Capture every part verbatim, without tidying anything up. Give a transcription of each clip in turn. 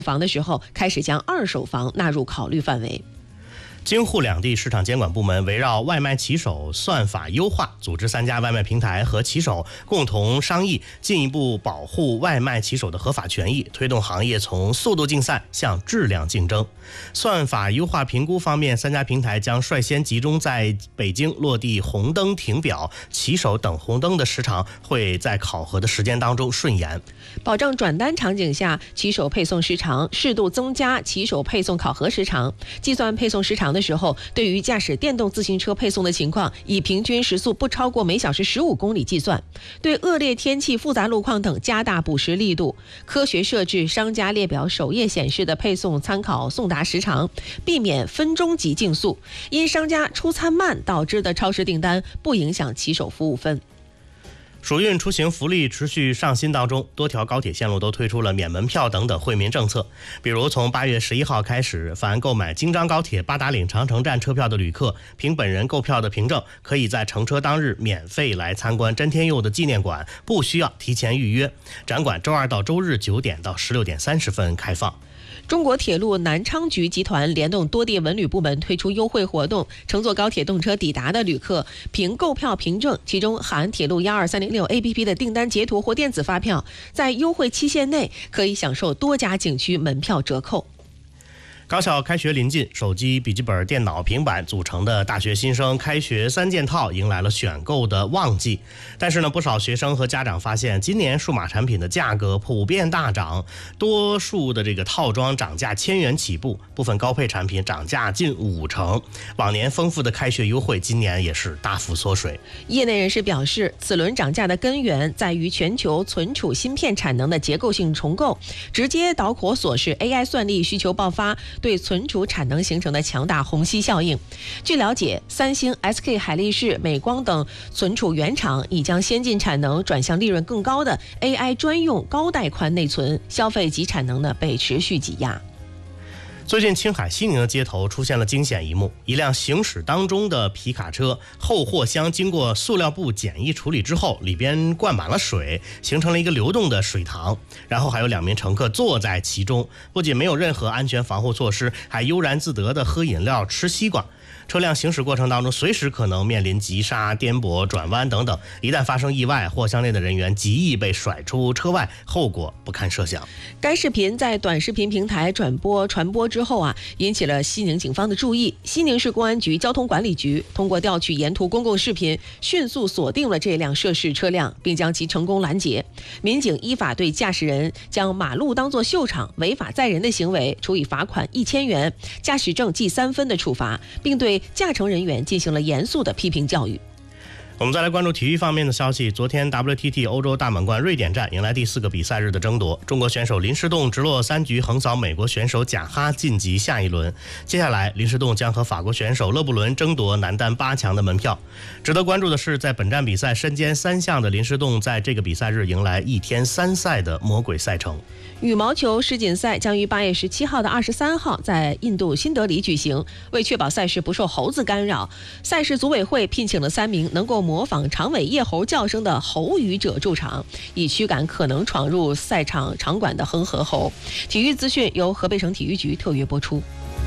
房的时候，开始将二手房纳入考虑范围。 京沪两地市场监管部门围绕外卖骑手算法优化，组织三家外卖平台和骑手共同商议，进一步保护外卖骑手的合法权益，推动行业从速度竞赛向质量竞争。算法优化评估方面，三家平台将率先集中在北京落地红灯停表，骑手等红灯的时长会在考核的时间当中顺延。 保障转单场景下骑手配送时长，适度增加骑手配送考核时长。计算配送时长的时候，对于驾驶电动自行车配送的情况，以平均时速不超过每小时十五公里计算。对恶劣天气、复杂路况等加大补时力度，科学设置商家列表首页显示的配送参考送达时长，避免分钟级竞速。因商家出餐慢导致的超时订单不影响骑手服务分。 暑运出行福利持续上新当中，多条高铁线路都推出了免门票等等惠民政策。比如从八月十一号开始，凡购买京张高铁八达岭长城站车票的旅客，凭本人购票的凭证，可以在乘车当日免费来参观真天佑的纪念馆，不需要提前预约。展馆周二到周日九点到十六点三十分开放。 中国铁路南昌局集团联动多地文旅部门推出优惠活动，乘坐高铁动车抵达的旅客，凭购票凭证，其中含铁路一二三零六 A P P 的订单截图或电子发票，在优惠期限内可以享受多家景区门票折扣。 高校开学临近，手机、笔记本电脑、平板组成的大学新生开学三件套迎来了选购的旺季。但是呢，不少学生和家长发现，今年数码产品的价格普遍大涨，多数的这个套装涨价千元起步，部分高配产品涨价近五成。往年丰富的开学优惠，今年也是大幅缩水。 业内人士表示，此轮涨价的根源在于全球存储芯片产能的结构性重构，直接导火索是 A I 算力需求爆发对存储产能形成的强大虹吸效应。据了解，三星、S K 海力士、美光等存储原厂已将先进产能转向利润更高的 A I 专用高带宽内存，消费级产能呢被持续挤压。 最近青海西宁的街头出现了惊险一幕，一辆行驶当中的皮卡车后货箱经过塑料布简易处理之后，里边灌满了水，形成了一个流动的水塘，然后还有两名乘客坐在其中，不仅没有任何安全防护措施，还悠然自得地喝饮料吃西瓜。车辆行驶过程当中随时可能面临急刹、颠簸、转弯等等，一旦发生意外，货箱内的人员极易被甩出车外，后果不堪设想。 该视频在短视频平台转播传播之后啊，引起了西宁警方的注意。西宁市公安局交通管理局通过调取沿途公共视频，迅速锁定了这辆涉事车辆，并将其成功拦截。民警依法对驾驶人将马路当作秀场、违法载人的行为处以罚款一千元、驾驶证记三分的处罚，并对驾乘人员进行了严肃的批评教育。 我们再来关注体育方面的消息。昨天 W T T 欧洲大满贯瑞典站迎来第四个比赛日的争夺，中国选手林诗栋直落三局横扫美国选手贾哈晋级下一轮。接下来林诗栋将和法国选手勒布伦争夺男单八强的门票。值得关注的是，在本站比赛身兼三项的林诗栋在这个比赛日迎来一天三赛的魔鬼赛程。 羽毛球世锦赛将于八月十七号到二十三号在印度新德里举行。为确保赛事不受猴子干扰，赛事组委会聘请了三名能够模仿长尾叶猴叫声的猴语者驻场，以驱赶可能闯入赛场场馆的恒河猴。体育资讯由河北省体育局特约播出。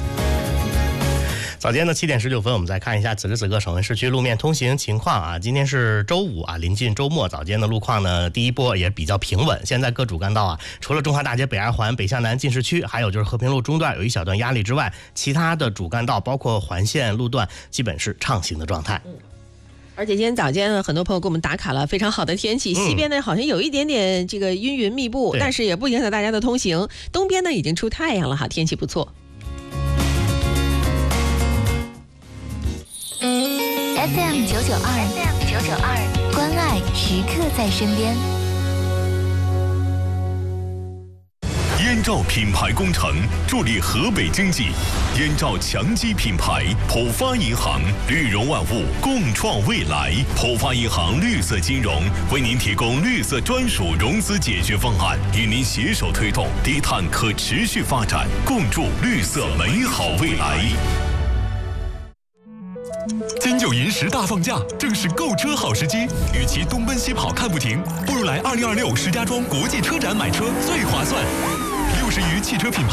早间的七点十九分，我们再看一下此时此刻省会市区路面通行情况啊。今天是周五啊，临近周末，早间的路况呢，第一波也比较平稳。现在各主干道啊，除了中华大街北二环北向南进市区，还有就是和平路中段有一小段压力之外，其他的主干道包括环线路段基本是畅行的状态。 嗯，而且今天早间呢，很多朋友给我们打卡了非常好的天气。西边呢好像有一点点这个阴云密布，但是也不影响大家的通行。东边呢已经出太阳了哈，天气不错。 F M 九九二 ，F M 九九二，关爱时刻在身边。 燕赵品牌工程助力河北经济，燕赵强基品牌，浦发银行，绿融万物，共创未来。浦发银行绿色金融为您提供绿色专属融资解决方案，与您携手推动低碳可持续发展，共筑绿色美好未来。金九银十大放假，正是购车好时机。与其东奔西跑看不停，不如来二零二六石家庄国际车展买车最划算。 入时于汽车品牌。